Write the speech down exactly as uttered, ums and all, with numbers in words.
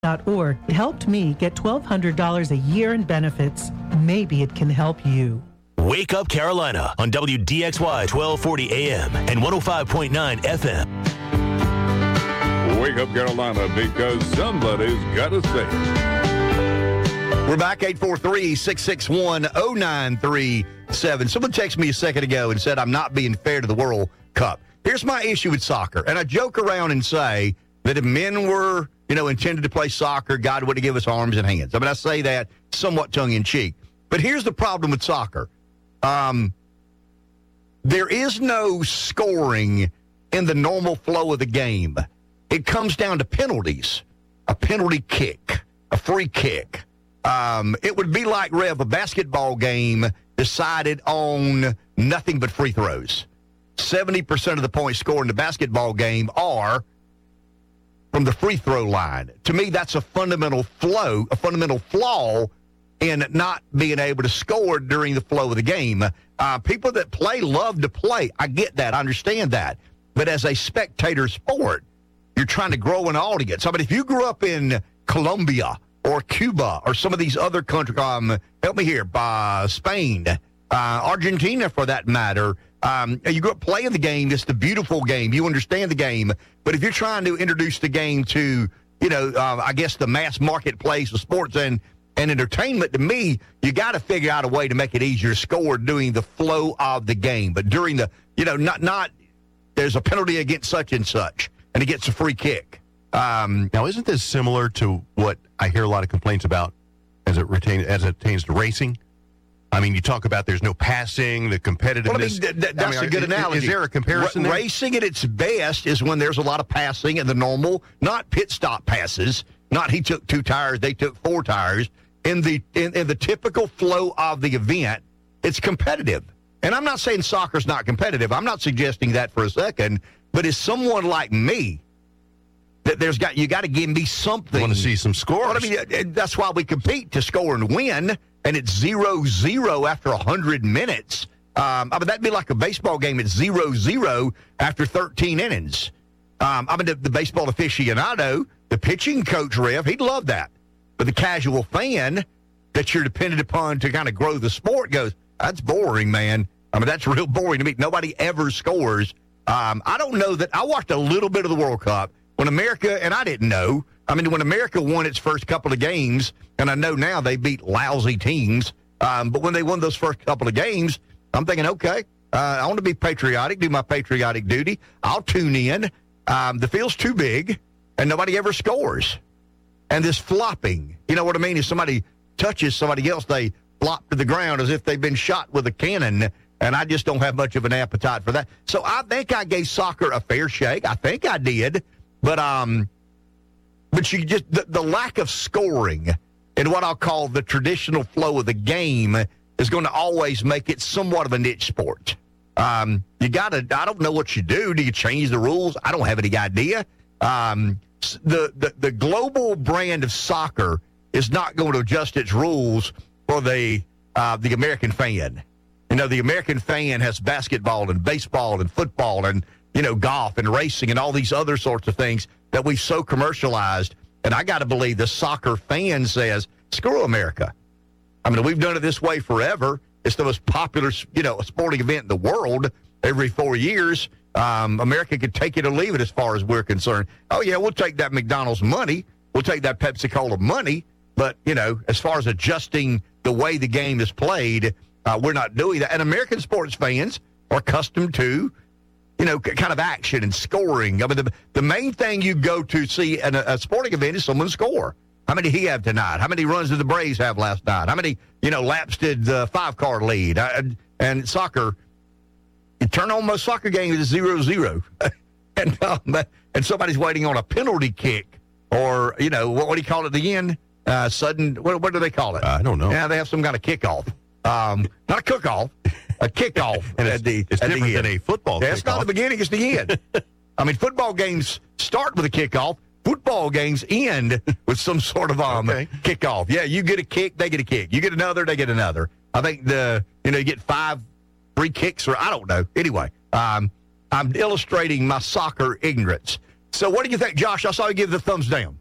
dot org helped me get twelve hundred dollars a year in benefits. Maybe it can help you. Wake Up Carolina on W D X Y twelve forty A M and one oh five point nine F M. Wake Up Carolina, because somebody's got to say it. We're back, eight four three, six six one, oh nine three seven. Someone texted me a second ago and said I'm not being fair to the World Cup. Here's my issue with soccer, and I joke around and say that if men were, you know, intended to play soccer, God would have given us arms and hands. I mean, I say that somewhat tongue-in-cheek. But here's the problem with soccer. Um, there is no scoring in the normal flow of the game. It comes down to penalties, a penalty kick, a free kick. Um, it would be like, Rev, a basketball game decided on nothing but free throws. seventy percent of the points scored in the basketball game are from the free throw line. To me, that's a fundamental flow, a fundamental flaw in not being able to score during the flow of the game. Uh, people that play love to play. I get that. I understand that. But as a spectator sport, you're trying to grow an audience. I mean, if you grew up in Colombia or Cuba or some of these other countries, um, help me here, uh, Spain, uh, Argentina for that matter, um, you grew up playing the game. It's the beautiful game. You understand the game. But if you're trying to introduce the game to, you know, uh, I guess the mass marketplace of sports and And entertainment, to me, you got to figure out a way to make it easier to score during the flow of the game. But during the, you know, not, not there's a penalty against such and such, and he gets a free kick. Um, now, isn't this similar to what I hear a lot of complaints about as it, retain, as it pertains to racing? I mean, you talk about there's no passing, the competitiveness. Well, I mean, th- th- that's I mean, a good is, analogy. Is there a comparison R- there? Racing at its best is when there's a lot of passing and the normal, not pit stop passes, not he took two tires, they took four tires. In the in, in the typical flow of the event, it's competitive. And I'm not saying soccer's not competitive. I'm not suggesting that for a second. But as someone like me, that there's got you got to give me something. You want to see some scores. Well, I mean, that's why we compete, to score and win. And it's zero zero after one hundred minutes. Um, I mean, that'd be like a baseball game. It's zero zero after thirteen innings. Um, I mean, the, the baseball aficionado, the pitching coach, Rev, he'd love that. But the casual fan that you're dependent upon to kind of grow the sport goes, that's boring, man. I mean, that's real boring to me. Nobody ever scores. Um, I don't know that. I watched a little bit of the World Cup when America, and I didn't know. I mean, when America won its first couple of games, and I know now they beat lousy teams, um, but when they won those first couple of games, I'm thinking, okay, uh, I want to be patriotic, do my patriotic duty. I'll tune in. Um, the field's too big, and nobody ever scores. And this flopping, you know what I mean? If somebody touches somebody else, they flop to the ground as if they've been shot with a cannon. And I just don't have much of an appetite for that. So I think I gave soccer a fair shake. I think I did. But um, but you just the, the lack of scoring in what I'll call the traditional flow of the game is going to always make it somewhat of a niche sport. Um, you got to, I don't know what you do. Do you change the rules? I don't have any idea. Um, The, the the global brand of soccer is not going to adjust its rules for the uh, the American fan. You know, the American fan has basketball and baseball and football and, you know, golf and racing and all these other sorts of things that we've so commercialized. And I got to believe the soccer fan says, screw America. I mean, we've done it this way forever. It's the most popular, you know, sporting event in the world every four years. Um, America could take it or leave it as far as we're concerned. Oh, yeah, we'll take that McDonald's money. We'll take that Pepsi-Cola money. But, you know, as far as adjusting the way the game is played, uh, we're not doing that. And American sports fans are accustomed to, you know, kind of action and scoring. I mean, the, the main thing you go to see in a, a sporting event is someone score. How many did he have tonight? How many runs did the Braves have last night? How many, you know, laps did the five-car lead? Uh, and soccer, you turn on most soccer games, it's zero zero. and, um, and somebody's waiting on a penalty kick or, you know, what, what do you call it again? Uh, sudden, what, what do they call it? I don't know. Yeah, they have some kind of kickoff. Um, not a cook-off, a kickoff. and it's, at the, it's at different the than a football yeah, kickoff. It's not the beginning, it's the end. I mean, football games start with a kickoff. Football games end with some sort of um okay. kickoff. Yeah, you get a kick, they get a kick. You get another, they get another. I think the you know you get five free kicks, or I don't know. Anyway, um, I'm illustrating my soccer ignorance. So, what do you think, Josh? I saw you give the thumbs down.